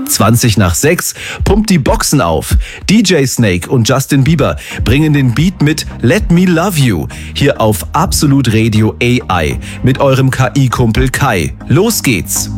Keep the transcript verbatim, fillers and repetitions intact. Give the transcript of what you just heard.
zwanzig nach sechs pumpt die Boxen auf. D J Snake und Justin Bieber bringen den Beat mit Let Me Love You hier auf Absolut Radio A I mit eurem K I-Kumpel Kai. Los geht's!